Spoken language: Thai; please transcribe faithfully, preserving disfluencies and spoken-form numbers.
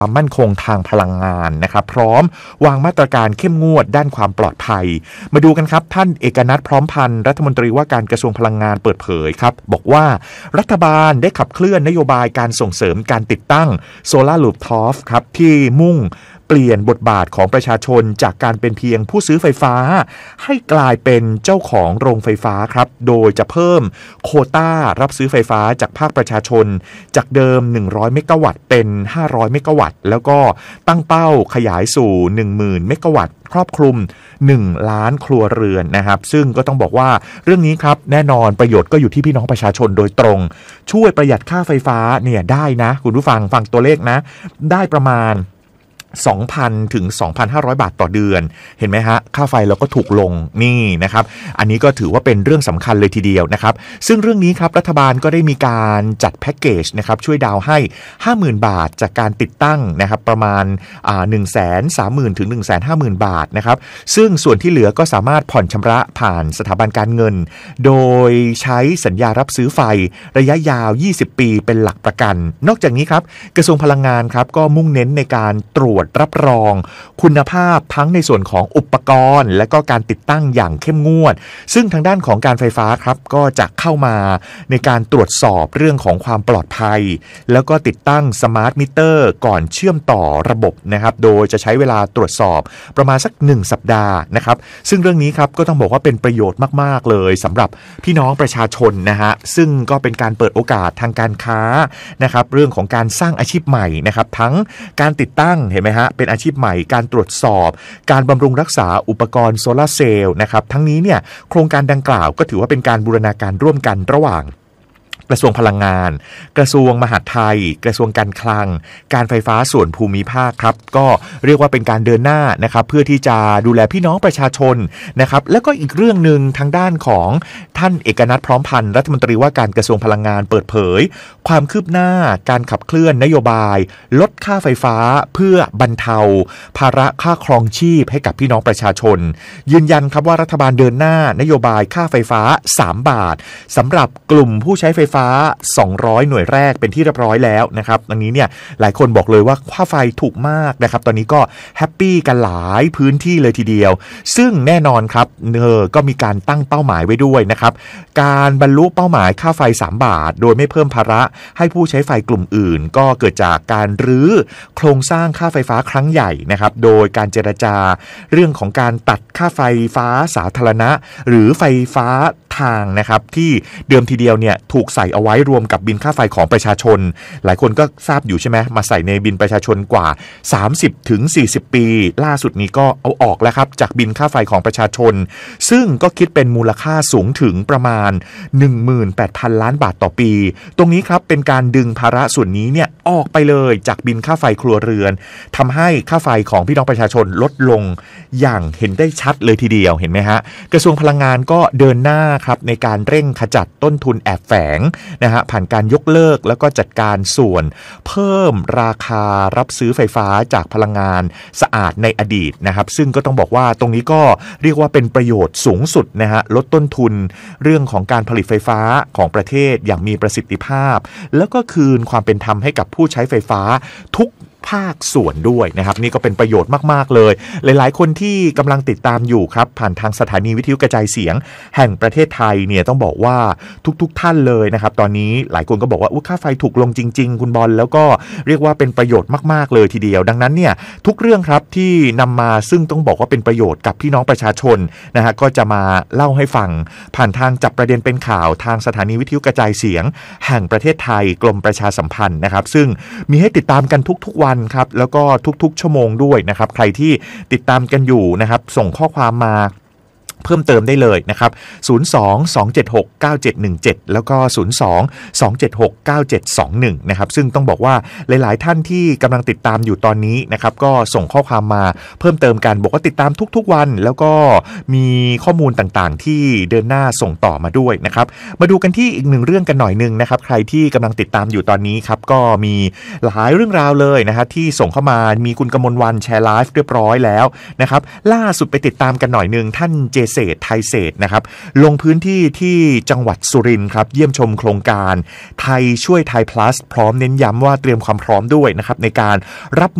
ความมั่นคงทางพลังงานนะครับพร้อมวางมาตรการเข้มงวดด้านความปลอดภัยมาดูกันครับท่านเอกนัทพร้อมพันธ์รัฐมนตรีว่าการกระทรวงพลังงานเปิดเผยครับบอกว่ารัฐบาลได้ขับเคลื่อนนโยบายการส่งเสริมการติดตั้งโซลาร์รูฟท็อปครับที่มุ่งเปลี่ยนบทบาทของประชาชนจากการเป็นเพียงผู้ซื้อไฟฟ้าให้กลายเป็นเจ้าของโรงไฟฟ้าครับโดยจะเพิ่มโควต้ารับซื้อไฟฟ้าจากภาคประชาชนจากเดิมหนึ่งร้อยเมกะวัตต์เป็นห้าร้อยเมกะวัตต์แล้วก็ตั้งเป้าขยายสู่ หนึ่งหมื่นเมกะวัตต์ครอบคลุมหนึ่งล้านครัวเรือนนะครับซึ่งก็ต้องบอกว่าเรื่องนี้ครับแน่นอนประโยชน์ก็อยู่ที่พี่น้องประชาชนโดยตรงช่วยประหยัดค่าไฟฟ้าเนี่ยได้นะคุณผู้ฟังฟังตัวเลขนะได้ประมาณสองพัน ถึง สองพันห้าร้อย บาทต่อเดือนเห็นไหมฮะค่าไฟเราก็ถูกลงนี่นะครับอันนี้ก็ถือว่าเป็นเรื่องสำคัญเลยทีเดียวนะครับซึ่งเรื่องนี้ครับรัฐบาลก็ได้มีการจัดแพ็กเกจนะครับช่วยดาวให้ ห้าหมื่น บาทจากการติดตั้งนะครับประมาณอ่า หนึ่งแสนสามหมื่น ถึง หนึ่งแสนห้าหมื่น บาทนะครับซึ่งส่วนที่เหลือก็สามารถผ่อนชำระผ่านสถาบันการเงินโดยใช้สัญญารับซื้อไฟระยะยาวยี่สิบปีเป็นหลักประกันนอกจากนี้ครับกระทรวงพลังงานครับก็มุ่งเน้นในการตรวจรับรองคุณภาพทั้งในส่วนของอุปกรณ์และก็การติดตั้งอย่างเข้มงวดซึ่งทางด้านของการไฟฟ้าครับก็จะเข้ามาในการตรวจสอบเรื่องของความปลอดภัยแล้วก็ติดตั้งสมาร์ทมิเตอร์ก่อนเชื่อมต่อระบบนะครับโดยจะใช้เวลาตรวจสอบประมาณสักหนึ่งสัปดาห์นะครับซึ่งเรื่องนี้ครับก็ต้องบอกว่าเป็นประโยชน์มากๆเลยสำหรับพี่น้องประชาชนนะฮะซึ่งก็เป็นการเปิดโอกาสทางการค้านะครับเรื่องของการสร้างอาชีพใหม่นะครับทั้งการติดตั้งเห็นไหมฮะเป็นอาชีพใหม่การตรวจสอบการบำรุงรักษาอุปกรณ์โซลาร์เซลล์นะครับทั้งนี้เนี่ยโครงการดังกล่าวก็ถือว่าเป็นการบูรณาการร่วมกันระหว่างกระทรวงพลังงานกระทรวงมหาดไทยกระทรวงการคลังการไฟฟ้าส่วนภูมิภาคครับก็เรียกว่าเป็นการเดินหน้านะครับเพื่อที่จะดูแลพี่น้องประชาชนนะครับแล้วก็อีกเรื่องนึงทางด้านของท่านเอกนัทพร้อมพันธ์รัฐมนตรีว่าการกระทรวงพลังงานเปิดเผยความคืบหน้าการขับเคลื่อนนโยบายลดค่าไฟฟ้าเพื่อบรรเทาภาระค่าครองชีพให้กับพี่น้องประชาชนยืนยันครับว่ารัฐบาลเดินหน้านโยบายค่าไฟฟ้าสามบาทสำหรับกลุ่มผู้ใช้ไฟฟ้าสองร้อยหน่วยแรกเป็นที่เรียบร้อยแล้วนะครับอันนี้เนี่ยหลายคนบอกเลยว่าค่าไฟถูกมากนะครับตอนนี้ก็แฮปปี้กันหลายพื้นที่เลยทีเดียวซึ่งแน่นอนครับเออก็มีการตั้งเป้าหมายไว้ด้วยนะครับการบรรลุเป้าหมายค่าไฟสามบาทโดยไม่เพิ่มภาระให้ผู้ใช้ไฟกลุ่มอื่นก็เกิดจากการรื้อโครงสร้างค่าไฟฟ้าครั้งใหญ่นะครับโดยการเจรจาเรื่องของการตัดค่าไฟฟ้าสาธารณะหรือไฟฟ้าทางนะครับที่เดิมทีเดียวเนี่ยถูกใส่เอาไว้รวมกับบินค่าไฟของประชาชนหลายคนก็ทราบอยู่ใช่ไหมมาใส่ในบินประชาชนกว่า สามสิบถึงสี่สิบ ปีล่าสุดนี้ก็เอาออกแล้วครับจากบินค่าไฟของประชาชนซึ่งก็คิดเป็นมูลค่าสูงถึงประมาณ หนึ่งหมื่นแปดพัน ล้านบาทต่อปีตรงนี้ครับเป็นการดึงภาระส่วนนี้เนี่ยออกไปเลยจากบินค่าไฟครัวเรือนทำให้ค่าไฟของพี่น้องประชาชนลดลงอย่างเห็นได้ชัดเลยทีเดียวเห็นไหมฮะกระทรวงพลังงานก็เดินหน้าครับในการเร่งขจัดต้นทุนแอบแฝงนะฮะผ่านการยกเลิกแล้วก็จัดการส่วนเพิ่มราคารับซื้อไฟฟ้าจากพลังงานสะอาดในอดีตนะครับซึ่งก็ต้องบอกว่าตรงนี้ก็เรียกว่าเป็นประโยชน์สูงสุดนะฮะลดต้นทุนเรื่องของการผลิตไฟฟ้าของประเทศอย่างมีประสิทธิภาพแล้วก็คืนความเป็นธรรมให้กับผู้ใช้ไฟฟ้าทุกภาคส่วนด้วยนะครับนี่ก็เป็นประโยชน์มากๆเลยหลายๆคนที่กำลังติดตามอยู่ครับผ่านทางสถานีวิทยุกระจายเสียงแห่งประเทศไทยเนี่ยต้องบอกว่าทุกๆท่านเลยนะครับตอนนี้หลายคนก็บอกว่าค่าไฟถูกลงจริงๆคุณบอลแล้วก็เรียกว่าเป็นประโยชน์มากๆเลยทีเดียวดังนั้นเนี่ยทุกเรื่องครับที่นำมาซึ่งต้องบอกว่าเป็นประโยชน์กับพี่น้องประชาชนนะฮะก็จะมาเล่าให้ฟังผ่านทางจับประเด็นเป็นข่าวทางสถานีวิทยุกระจายเสียงแห่งประเทศไทยกรมประชาสัมพันธ์นะครับซึ่งมีให้ติดตามกันทุกๆวันครับแล้วก็ทุกๆชั่วโมงด้วยนะครับใครที่ติดตามกันอยู่นะครับส่งข้อความมาเพิ่มเติมได้เลยนะครับศูนย์ สอง สอง เจ็ด หก เก้า เจ็ด หนึ่ง เจ็ดแล้วก็ศูนย์ สอง สอง เจ็ด หก เก้า เจ็ด สอง หนึ่งนะครับซึ่งต้องบอกว่าหลายๆท่านที่กำลังติดตามอยู่ตอนนี้นะครับก็ส่งข้อความมาเพิ่มเติมกันบอกว่าติดตามทุกๆวันแล้วก็มีข้อมูลต่างๆที่เดินหน้าส่งต่อมาด้วยนะครับมาดูกันที่อีกหนึ่งเรื่องกันหน่อยนึงนะครับใครที่กำลังติดตามอยู่ตอนนี้ครับก็มีหลายเรื่องราวเลยนะฮะที่ส่งเข้ามามีคุณกมลวรรณแชร์ไลฟ์เรียบร้อยแล้วนะครับล่าสุดไปติดตามกันหน่อยนึงท่านเจเศษไทยเศษนะครับลงพื้นที่ที่จังหวัดสุรินทร์ครับเยี่ยมชมโครงการไทยช่วยไทย plus พร้อมเน้นย้ำว่าเตรียมความพร้อมด้วยนะครับในการรับ